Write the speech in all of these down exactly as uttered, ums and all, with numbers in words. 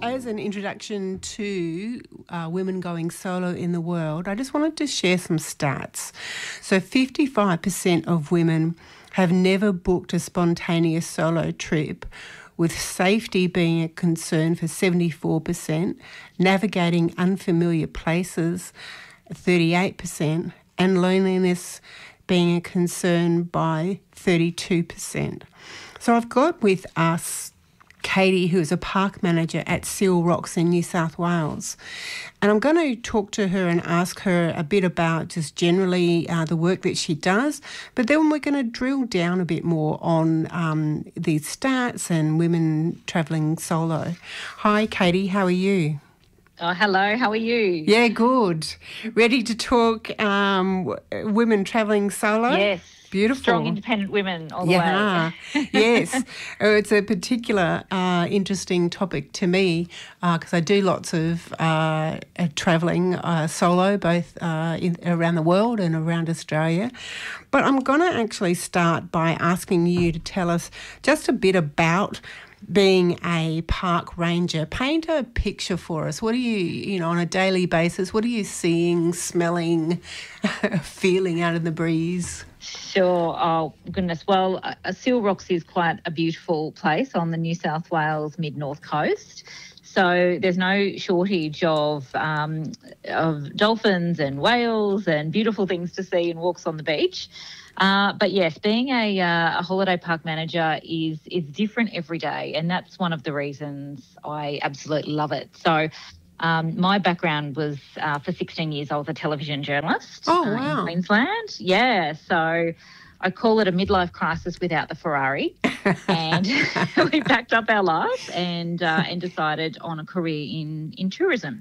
as an introduction to uh, women going solo in the world, I just wanted to share some stats. So fifty-five percent of women have never booked a spontaneous solo trip, with safety being a concern for seventy-four percent, navigating unfamiliar places, thirty-eight percent, and loneliness being a concern by thirty-two percent. So I've got with us Katie, who is a park manager at Seal Rocks in New South Wales. And I'm going to talk to her and ask her a bit about just generally uh, the work that she does, but then we're going to drill down a bit more on um, these stats and women travelling solo. Hi, Katie, how are you? Oh, hello, how are you? Yeah, good. Ready to talk um, w- women travelling solo? Yes. Beautiful. Strong, independent women all the yeah. way. Yes. Oh, it's a particular uh, interesting topic to me because uh, I do lots of uh, uh, travelling uh, solo, both uh, in, around the world and around Australia. But I'm going to actually start by asking you to tell us just a bit about being a park ranger. Paint a picture for us. What are you, you know, on a daily basis, what are you seeing, smelling, feeling out in the breeze? Sure. Oh, goodness. Well, uh, Seal Rocks is quite a beautiful place on the New South Wales mid-north coast. So there's no shortage of um, of dolphins and whales and beautiful things to see and walks on the beach. Uh, but yes, being a, uh, a holiday park manager is is different every day, and that's one of the reasons I absolutely love it. So um, my background was uh, for sixteen years, I was a television journalist oh, uh, wow. in Queensland. Yeah, so I call it a midlife crisis without the Ferrari. And we packed up our lives and uh, and decided on a career in, in tourism.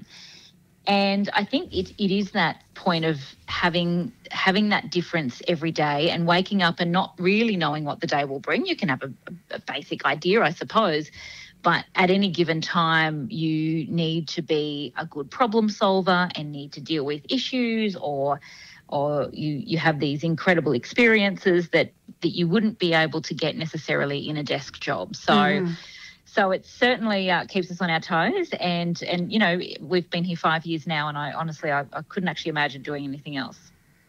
And I think it, it is that point of having having that difference every day and waking up and not really knowing what the day will bring. You can have a, a basic idea, I suppose, but at any given time you need to be a good problem solver and need to deal with issues, or or you, you have these incredible experiences that, that you wouldn't be able to get necessarily in a desk job. So mm. So it certainly uh, keeps us on our toes, and, and you know, we've been here five years now, and I honestly, I, I couldn't actually imagine doing anything else.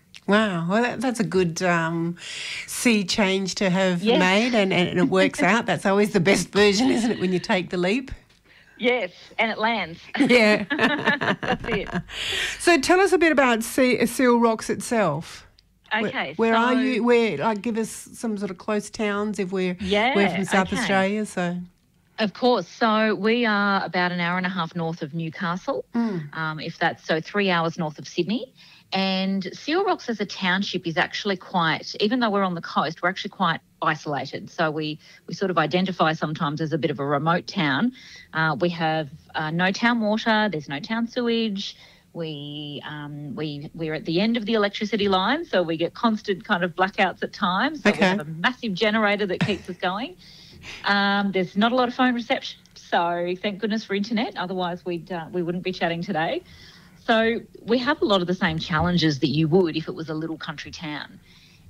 Wow, well, that, that's a good um, sea change to have yes. made, and, and it works out. That's always the best version, isn't it, when you take the leap? Yes, and it lands. Yeah. That's it. So tell us a bit about sea, Seal Rocks itself. Okay. Where, where so, are you? Where? Like, give us some sort of close towns if we're, yeah, we're from South okay. Australia, so... Of course. So we are about an hour and a half north of Newcastle, mm. um, if that's so three hours north of Sydney. And Seal Rocks as a township is actually quite, even though we're on the coast, we're actually quite isolated. So we, we sort of identify sometimes as a bit of a remote town. Uh, we have uh, no town water, there's no town sewage. We, um, we, we're at the end of the electricity line, so we get constant kind of blackouts at times. So okay. we have a massive generator that keeps us going. Um, there's not a lot of phone reception, so thank goodness for internet. Otherwise, we'd uh, we wouldn't be chatting today. So we have a lot of the same challenges that you would if it was a little country town.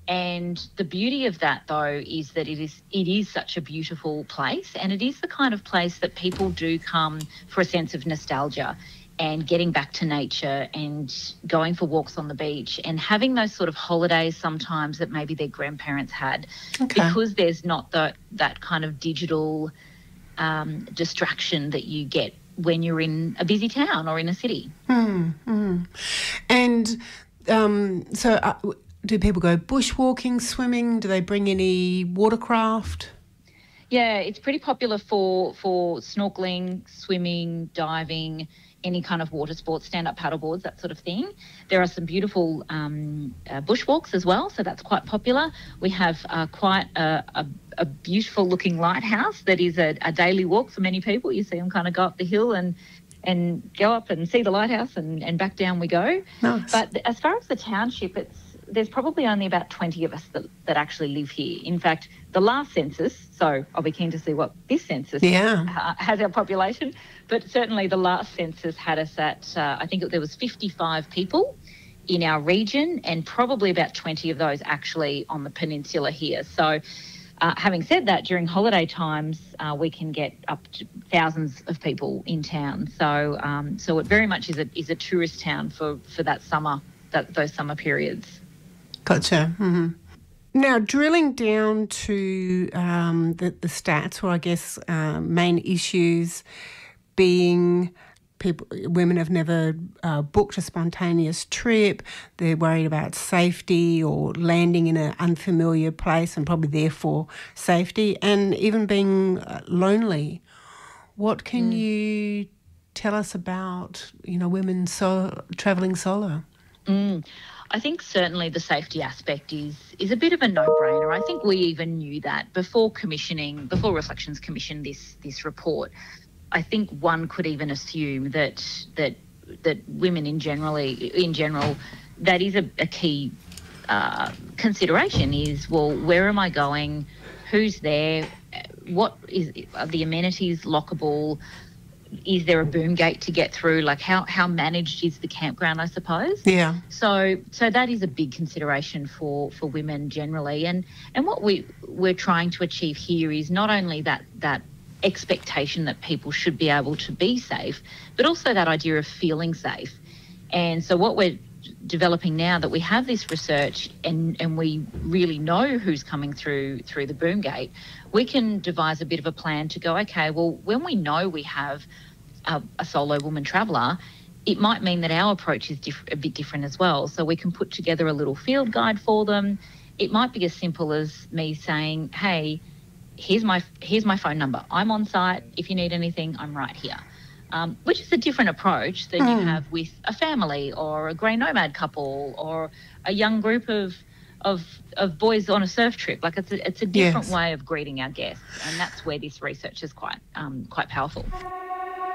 And the beauty of that, though, is that it is it is such a beautiful place, and it is the kind of place that people do come for a sense of nostalgia and getting back to nature and going for walks on the beach and having those sort of holidays sometimes that maybe their grandparents had, okay. because there's not the, that kind of digital um, distraction that you get when you're in a busy town or in a city. Mm, mm. And um, so uh, do people go bushwalking, swimming? Do they bring any watercraft? Yeah, it's pretty popular for, for snorkeling, swimming, diving, any kind of water sports, stand-up paddleboards, that sort of thing. There are some beautiful um, uh, bushwalks as well, so that's quite popular. We have uh, quite a, a, a beautiful-looking lighthouse that is a, a daily walk for many people. You see them kind of go up the hill and and go up and see the lighthouse, and, and back down we go. Nice. But as far as the township, it's there's probably only about twenty of us that, that actually live here. In fact, the last census, so I'll be keen to see what this census yeah. uh, has our population, but certainly the last census had us at, uh, I think there was fifty-five people in our region, and probably about twenty of those actually on the peninsula here. So Uh, having said that, during holiday times, uh, we can get up to thousands of people in town. So, um, so it very much is a is a tourist town for, for that summer, that those summer periods. Gotcha. Mm-hmm. Now, drilling down to um, the, the stats, or I guess uh, main issues being people, women have never uh, booked a spontaneous trip, they're worried about safety or landing in an unfamiliar place and probably therefore safety, and even being uh, lonely. What can mm. you tell us about, you know, women so, travelling solo? Mm. I think certainly the safety aspect is is a bit of a no-brainer. I think we even knew that before commissioning, before Reflections commissioned this this report. I think one could even assume that that that women in generally in general, that is a, a key uh, consideration. Is, well, where am I going? Who's there? What is are the amenities lockable? Is there a boom gate to get through? Like how, how managed is the campground, I suppose? Yeah. So so that is a big consideration for, for women generally. And and what we we're trying to achieve here is not only that that expectation that people should be able to be safe, but also that idea of feeling safe. And so what we're developing now that we have this research and, and we really know who's coming through through the boom gate, we can devise a bit of a plan to go, okay, well, when we know we have a, a solo woman traveller, it might mean that our approach is diff- a bit different as well. So we can put together a little field guide for them. It might be as simple as me saying, hey, here's my here's my phone number. I'm on site. If you need anything, I'm right here. Um, which is a different approach than mm. you have with a family or a grey nomad couple or a young group of of of boys on a surf trip. Like it's a, it's a different yes. way of greeting our guests, and that's where this research is quite um, quite powerful.